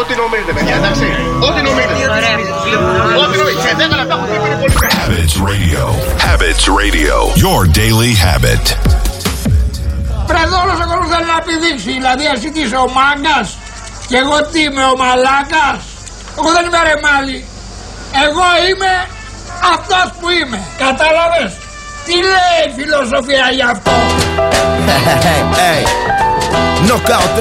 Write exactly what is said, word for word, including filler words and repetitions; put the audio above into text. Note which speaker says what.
Speaker 1: ό,τι νομίζετε, παιδιά, εντάξει. Ό,τι νομίζετε. Ό,τι νομίζετε. Σε δέκα λεπτά έχω πει πολύ.
Speaker 2: Habits Radio. Habits Radio. Your daily habit.
Speaker 3: Πρέπει όλος ο κόσμος θέλει να πηδήξει. Δηλαδή εσύ τι είσαι ο μάγκας και εγώ τι είμαι ο μαλάκας. Εγώ δεν είμαι ρεμάλι. Εγώ είμαι αυτός που είμαι. Κατάλαβες. Τι λέει η φιλοσοφία γι' αυτό.
Speaker 4: Hey, hey. Knockout